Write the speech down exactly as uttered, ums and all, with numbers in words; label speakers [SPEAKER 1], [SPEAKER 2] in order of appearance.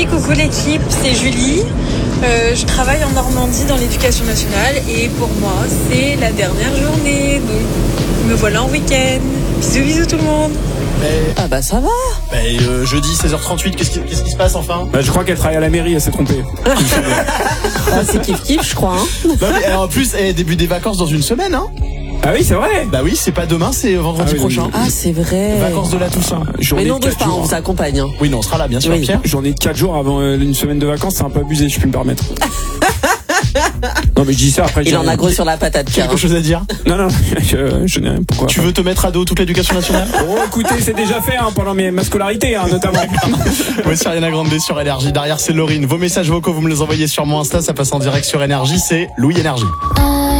[SPEAKER 1] coucou l'équipe, c'est Julie. Euh, je travaille en Normandie dans l'éducation nationale et pour moi c'est la dernière journée, donc me voilà en week-end. Bisous bisous tout le monde.
[SPEAKER 2] Mais,
[SPEAKER 3] Ah bah ça va.
[SPEAKER 2] mais euh, jeudi seize heures trente-huit, qu'est-ce qui, qu'est-ce qui se passe enfin?
[SPEAKER 4] Bah, je crois qu'elle travaille à la mairie, elle s'est trompée.
[SPEAKER 3] Ah, c'est kiff kiff je crois. Hein.
[SPEAKER 2] Non, mais, alors, en plus, eh, début des vacances dans une semaine, hein?
[SPEAKER 4] Ah oui, c'est vrai.
[SPEAKER 2] Bah oui, c'est pas demain, c'est vendredi
[SPEAKER 4] Ah oui,
[SPEAKER 2] prochain.
[SPEAKER 3] Ah c'est vrai.
[SPEAKER 2] Vacances de la Toussaint.
[SPEAKER 3] Mais
[SPEAKER 4] Journée
[SPEAKER 3] non,
[SPEAKER 4] de
[SPEAKER 3] bouge
[SPEAKER 4] quatre
[SPEAKER 3] pas, on
[SPEAKER 4] jours.
[SPEAKER 3] vous accompagne. Hein.
[SPEAKER 2] Oui, non, on sera là, bien sûr,
[SPEAKER 3] Oui.
[SPEAKER 2] Pierre.
[SPEAKER 4] Journée de quatre jours avant euh, une semaine de vacances, c'est un peu abusé, je peux me permettre. Non mais je dis ça après.
[SPEAKER 3] Il
[SPEAKER 4] j'ai-
[SPEAKER 3] en a gros sur la patate, Pierre.
[SPEAKER 2] Quelque chose à dire?
[SPEAKER 4] Non non, je, je n'ai rien. Pourquoi
[SPEAKER 2] Tu veux te mettre à dos toute l'éducation nationale?
[SPEAKER 4] Oh écoutez, c'est déjà fait hein, pendant mes, ma scolarité hein, notamment.
[SPEAKER 2] Voici Ariana Grande sur Énergie. Derrière, c'est Laurine. Vos messages vocaux, vous me les envoyez sur mon Insta. Ça passe en direct sur Énergie. C'est Louis Énergie.